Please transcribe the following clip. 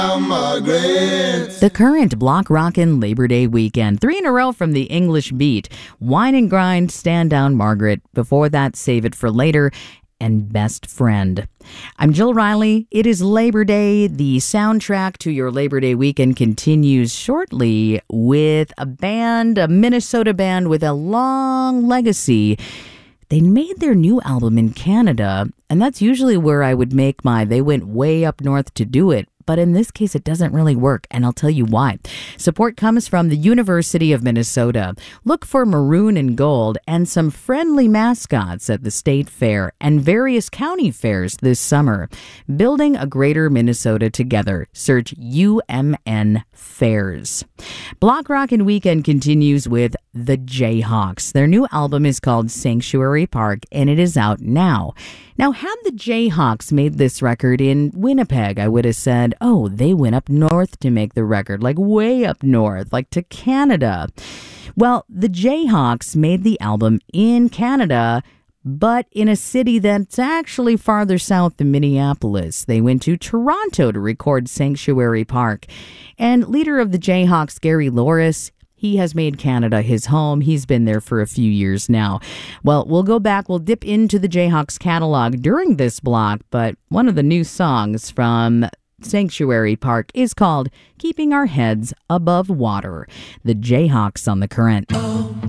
The Current Block Rockin' Labor Day weekend. 3 in a row from the English Beat. Wine and Grind, Stand Down Margaret. Before that, Save It for Later, and Best Friend. I'm Jill Riley. It is Labor Day. The soundtrack to your Labor Day weekend continues shortly with a band, a Minnesota band with a long legacy. They made their new album in Canada, and that's usually where I would make they went way up north to do it. But in this case, it doesn't really work, and I'll tell you why. Support comes from the University of Minnesota. Look for maroon and gold and some friendly mascots at the state fair and various county fairs this summer. Building a greater Minnesota together. Search UMN Fairs. Block Rockin' Weekend continues with the Jayhawks. Their new album is called Sanctuary Park, and it is out now. Now, had the Jayhawks made this record in Winnipeg, I would have said, oh, they went up north to make the record, like way up north, like to Canada. Well, the Jayhawks made the album in Canada, but in a city that's actually farther south than Minneapolis. They went to Toronto to record Sanctuary Park. And leader of the Jayhawks, Gary Louris, he has made Canada his home. He's been there for a few years now. Well, we'll go back. We'll dip into the Jayhawks catalog during this block, but one of the new songs from Sanctuary Park is called Keeping Our Heads Above Water. The Jayhawks on The Current. Oh,